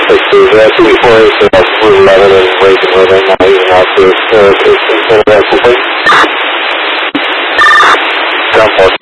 248 Blue 11 and waiting with him, even out to 15 minutes, please. Ground 4